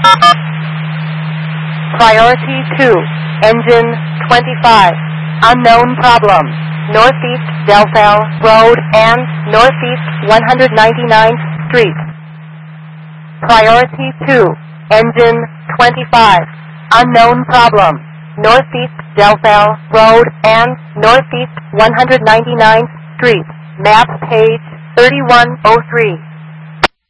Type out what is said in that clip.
Priority 2, engine 25, unknown problem, Northeast Delphel Road and Northeast 199th Street. Priority 2, engine 25, unknown problem, Northeast Delphel Road and Northeast 199th Street. Map page 3103.